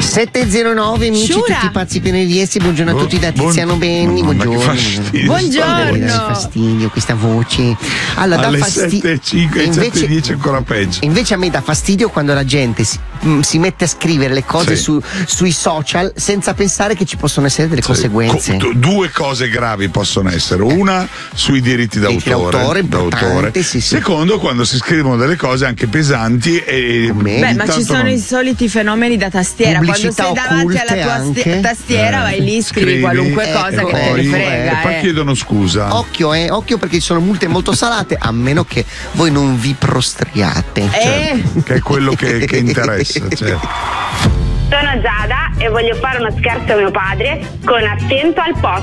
709 amici, Sciura. tutti pazzi pieni di essi. Buongiorno a tutti da Tiziano Benni. Buongiorno. Buongiorno. Fastidio questa voce. Allora, alle dà fastidio. 7.05 e 7.10 ancora peggio. Invece a me dà fastidio quando la gente si mette a scrivere le cose Sì. sui social senza pensare che ci possono essere delle conseguenze. Due cose gravi possono essere: una sui diritti d'autore, importante, sì. Secondo, quando si scrivono delle cose anche pesanti e Beh, ma ci sono non... i soliti fenomeni da tastiera. Quando Pubblicità sei davanti alla tua occulte tastiera, vai lì, scrivi qualunque cosa che te ne frega. poi chiedono scusa. Occhio perché ci sono multe molto salate, a meno che voi non vi prostriate. Che è quello che interessa. Certo. Sono Giada e voglio fare uno scherzo a mio padre con Attento al posto.